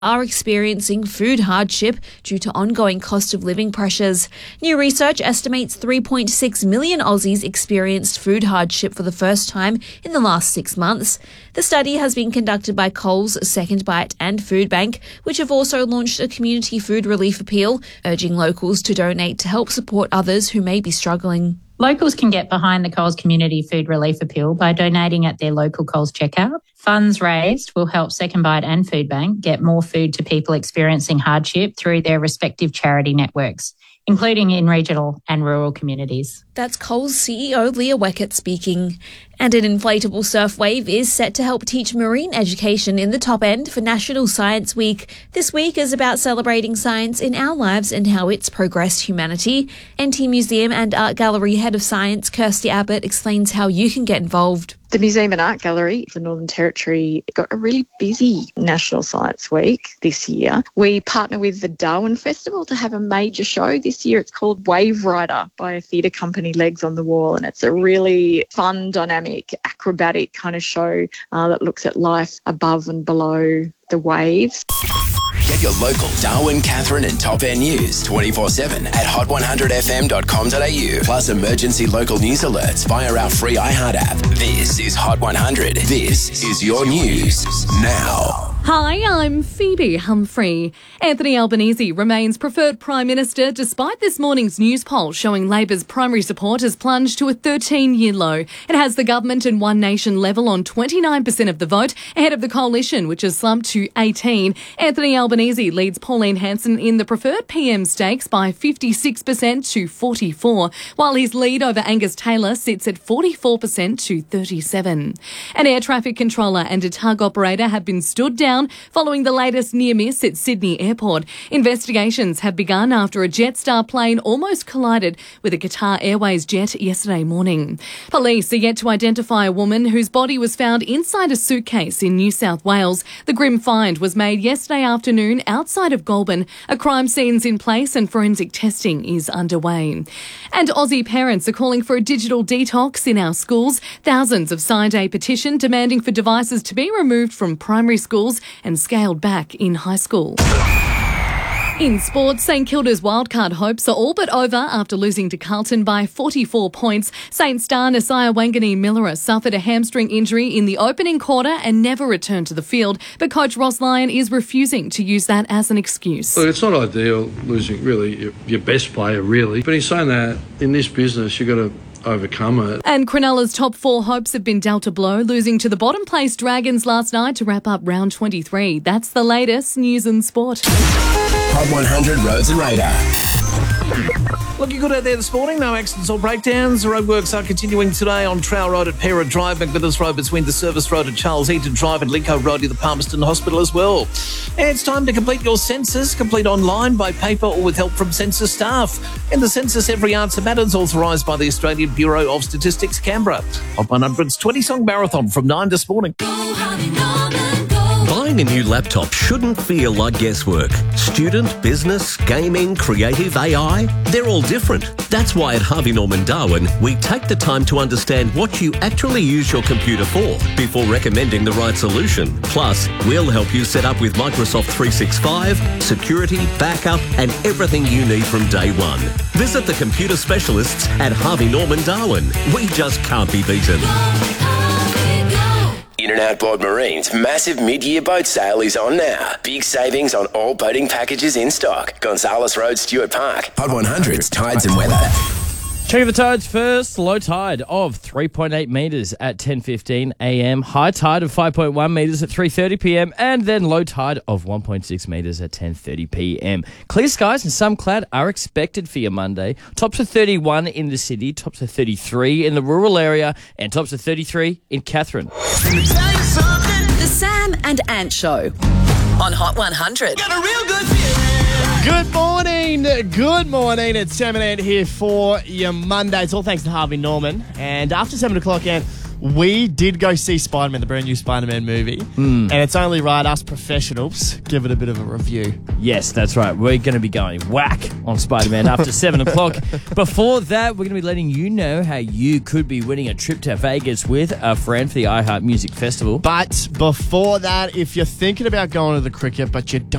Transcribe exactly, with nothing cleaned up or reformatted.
are experiencing food hardship due to ongoing cost of living pressures. New research estimates three point six million Aussies experienced food hardship for the first time in the last six months. The study has been conducted by Coles, Second Bite and Food Bank, which have also launched a community food relief appeal, urging locals to donate to help support others who may be struggling. Locals can get behind the Coles Community Food Relief Appeal by donating at their local Coles checkout. Funds raised will help Second Bite and Food Bank get more food to people experiencing hardship through their respective charity networks, including in regional and rural communities. That's Coles C E O Leah Weckett speaking. And an inflatable surf wave is set to help teach marine education in the Top End for National Science Week. This week is about celebrating science in our lives and how it's progressed humanity. N T Museum and Art Gallery Head of Science Kirsty Abbott explains how you can get involved. The Museum and Art Gallery for the Northern Territory got a really busy National Science Week this year. We partner with the Darwin Festival to have a major show this year. It's called Wave Rider by a theatre company, Legs on the Wall, and it's a really fun, dynamic, acrobatic kind of show uh, that looks at life above and below the waves. Get your local Darwin, Katherine and Top End news twenty-four seven at hot one hundred f m dot com dot a u. Plus emergency local news alerts via our free iHeart app. This is Hot one hundred. This is your news now. Hi, I'm Phoebe Humphrey. Anthony Albanese remains preferred Prime Minister despite this morning's news poll showing Labor's primary support has plunged to a thirteen-year low. It has the government and One Nation level on twenty-nine percent of the vote, ahead of the coalition, which has slumped to eighteen. Anthony Albanese leads Pauline Hanson in the preferred P M stakes by fifty-six percent to forty-four, while his lead over Angus Taylor sits at forty-four percent to thirty-seven. An air traffic controller and a tug operator have been stood down following the latest near miss at Sydney Airport. Investigations have begun after a Jetstar plane almost collided with a Qatar Airways jet yesterday morning. Police are yet to identify a woman whose body was found inside a suitcase in New South Wales. The grim find was made yesterday afternoon outside of Goulburn. A crime scene's in place and forensic testing is underway. And Aussie parents are calling for a digital detox in our schools. Thousands have signed a petition demanding for devices to be removed from primary schools and scaled back in high school. In sports, St Kilda's wildcard hopes are all but over after losing to Carlton by forty-four points. Saint star Nasiah Wangani-Millera suffered a hamstring injury in the opening quarter and never returned to the field, but coach Ross Lyon is refusing to use that as an excuse. Look, it's not ideal losing really your, your best player, really. But he's saying that in this business you've got to overcome it. And Cronulla's top four hopes have been dealt a blow, losing to the bottom place Dragons last night to wrap up round twenty-three. That's the latest news and sport. Hot one hundred Roads and Radar. Looking good out there this morning. No accidents or breakdowns. The roadworks are continuing today on Trowell Road at Pera Drive, McMillis Road between the Service Road and Charles Eaton Drive, and Lincoln Road near the Palmerston Hospital as well. And it's time to complete your census. Complete online, by paper or with help from census staff. In the census, every answer matters, authorised by the Australian Bureau of Statistics, Canberra. Hot one hundred's twenty-song marathon from nine this morning. Buying a new laptop shouldn't feel like guesswork. Student, business, gaming, creative, A I, they're all different. That's why at Harvey Norman Darwin, we take the time to understand what you actually use your computer for before recommending the right solution. Plus, we'll help you set up with Microsoft three sixty-five, security, backup, and everything you need from day one. Visit the computer specialists at Harvey Norman Darwin. We just can't be beaten. In and Outboard Marine's massive mid-year boat sale is on now. Big savings on all boating packages in stock. Gonzales Road, Stuart Park. Hot one hundred's Tides and Weather. Checking the tides first. Low tide of three point eight metres at ten fifteen a m. High tide of five point one metres at three thirty p m. And then low tide of one point six metres at ten thirty p m. Clear skies and some cloud are expected for your Monday. Tops of thirty-one in the city, tops of thirty-three in the rural area, and tops of thirty-three in Katherine. The Sam and Ant Show on Hot one hundred. Got a real good feeling. Good morning, good morning. It's Sam and Ant here for your Monday. It's all thanks to Harvey Norman. And after seven o'clock, Ant, we did go see Spider-Man, the brand new Spider-Man movie, Mm. and it's only right us professionals give it a bit of a review. Yes, that's right. We're going to be going whack on Spider-Man after seven o'clock. Before that, we're going to be letting you know how you could be winning a trip to Vegas with a friend for the iHeart Music Festival. But before that, if you're thinking about going to the cricket, but you don't